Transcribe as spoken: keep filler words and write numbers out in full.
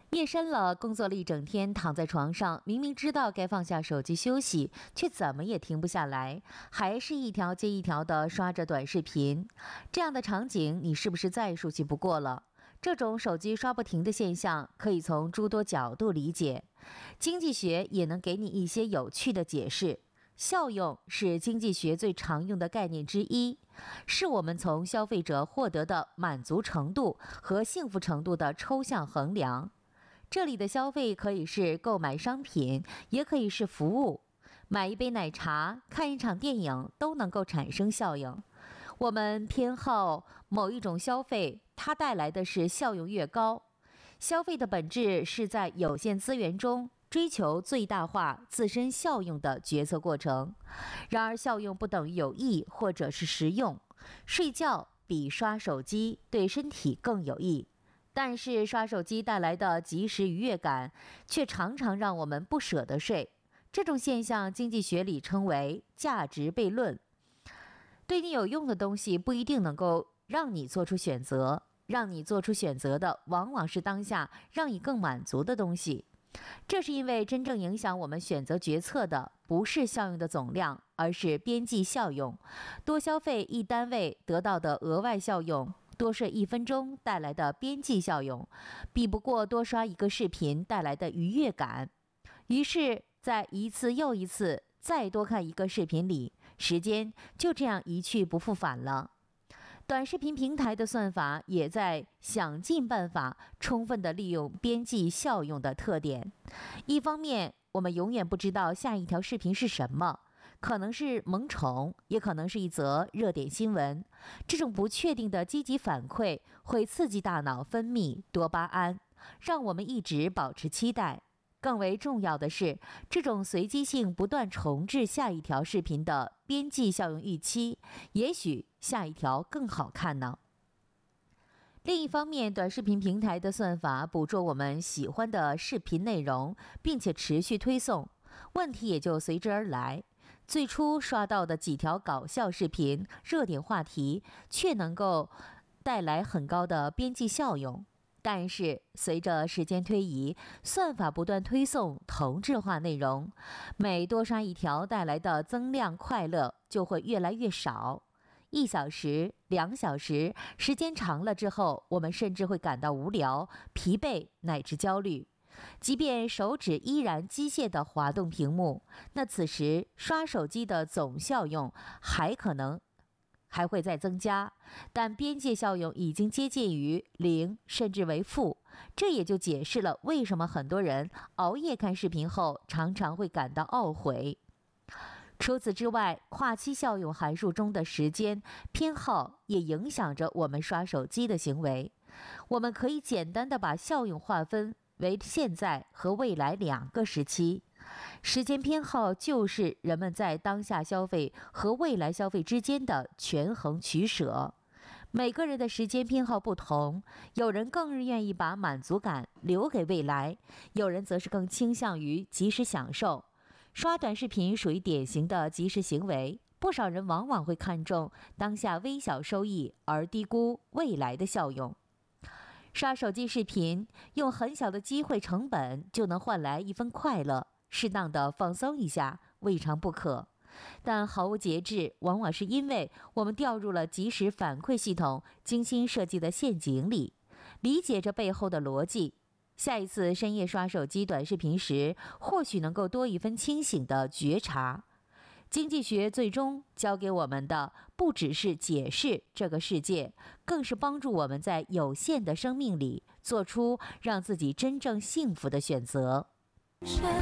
夜深了，工作了一整天，躺在床上，明明知道该放下手机休息，却怎么也停不下来，还是一条接一条的刷着短视频。这样的场景，你是不是再熟悉不过了？这种手机刷不停的现象，可以从诸多角度理解。经济学也能给你一些有趣的解释。效用是经济学最常用的概念之一，是我们从消费者获得的满足程度和幸福程度的抽象衡量。这里的消费可以是购买商品，也可以是服务。买一杯奶茶、看一场电影都能够产生效应。我们偏好某一种消费，它带来的是效用越高。消费的本质是在有限资源中追求最大化自身效用的决策过程。然而效用不等于有益或者是实用。睡觉比刷手机对身体更有益。但是刷手机带来的即时愉悦感，却常常让我们不舍得睡。这种现象，经济学里称为价值悖论。对你有用的东西不一定能够让你做出选择，让你做出选择的，往往是当下让你更满足的东西。这是因为真正影响我们选择决策的，不是效用的总量，而是边际效用。多消费一单位得到的额外效用，多睡一分钟带来的边际效用，比不过多刷一个视频带来的愉悦感。于是在一次又一次再多看一个视频里，时间就这样一去不复返了。短视频平台的算法也在想尽办法充分地利用边际效用的特点。一方面，我们永远不知道下一条视频是什么，可能是萌宠，也可能是一则热点新闻。这种不确定的积极反馈会刺激大脑分泌多巴胺，让我们一直保持期待。更为重要的是，这种随机性不断重置下一条视频的边际效用预期，也许下一条更好看呢。另一方面，短视频平台的算法捕捉我们喜欢的视频内容，并且持续推送，问题也就随之而来。最初刷到的几条搞笑视频、热点话题，却能够带来很高的边际效用。但是随着时间推移，算法不断推送同质化内容，每多刷一条带来的增量快乐就会越来越少。一小时、两小时，时间长了之后，我们甚至会感到无聊、疲惫乃至焦虑。即便手指依然机械地滑动屏幕，那此时刷手机的总效用还可能还会再增加，但边界效用已经接近于零，甚至为负。这也就解释了为什么很多人熬夜看视频后常常会感到懊悔。除此之外，跨期效用函数中的时间偏好也影响着我们刷手机的行为。我们可以简单地把效用划分为现在和未来两个时期。时间偏好就是人们在当下消费和未来消费之间的权衡取舍。每个人的时间偏好不同，有人更愿意把满足感留给未来，有人则是更倾向于及时享受。刷短视频属于典型的及时行为，不少人往往会看重当下微小收益，而低估未来的效用。刷手机视频，用很小的机会成本就能换来一份快乐，适当的放松一下，未尝不可。但毫无节制，往往是因为我们掉入了即时反馈系统精心设计的陷阱里。理解这背后的逻辑，下一次深夜刷手机短视频时，或许能够多一分清醒的觉察。经济学最终教给我们的，不只是解释这个世界，更是帮助我们在有限的生命里做出让自己真正幸福的选择。